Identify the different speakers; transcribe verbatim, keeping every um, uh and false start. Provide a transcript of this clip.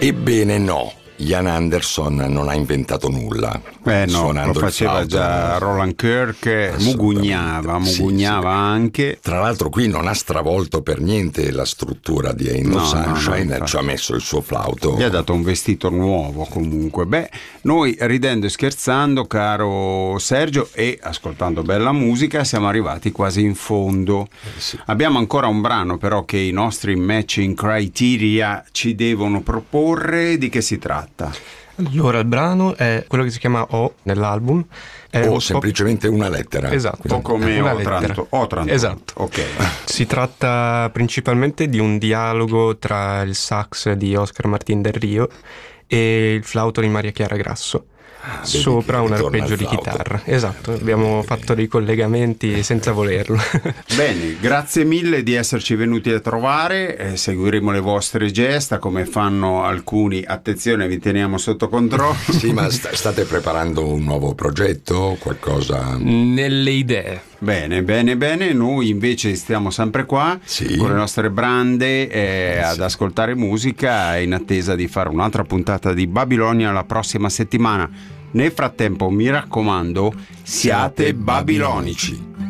Speaker 1: Ebbene no, Ian Anderson non ha inventato nulla.
Speaker 2: Eh no, lo faceva già Roland Kirk, mugugnava, mugugnava sì, sì. anche.
Speaker 1: Tra l'altro qui non ha stravolto per niente la struttura di Ain't No, no Sunshine, no, no, ci ha messo il suo flauto.
Speaker 2: Gli ha dato un vestito nuovo comunque. Beh, noi ridendo e scherzando, caro Sergio, e ascoltando bella musica, siamo arrivati quasi in fondo. Eh sì. Abbiamo ancora un brano però che i nostri matching criteria ci devono proporre. Di che si tratta?
Speaker 3: Allora, il brano è quello che si chiama O nell'album. È
Speaker 1: o
Speaker 3: un
Speaker 1: semplicemente una lettera.
Speaker 3: Esatto.
Speaker 2: O come
Speaker 3: una
Speaker 2: Otranto. Otranto.
Speaker 3: Esatto.
Speaker 2: Ok.
Speaker 3: Si tratta principalmente di un dialogo tra il sax di Oscar Martín del Rio e il flauto di Maria Chiara Grasso. Ah, sopra un arpeggio di chitarra. Esatto, abbiamo fatto dei collegamenti senza volerlo.
Speaker 2: Bene, grazie mille di esserci venuti a trovare, eh, seguiremo le vostre gesta come fanno alcuni. Attenzione, vi teniamo sotto controllo.
Speaker 1: Sì, ma st- state preparando un nuovo progetto, qualcosa?
Speaker 3: Nelle idee.
Speaker 2: Bene, bene, bene. Noi invece stiamo sempre qua
Speaker 1: sì.
Speaker 2: con le nostre brande eh, ad sì. ascoltare musica in attesa di fare un'altra puntata di Babilonia la prossima settimana. Nel frattempo, mi raccomando, siate babilonici.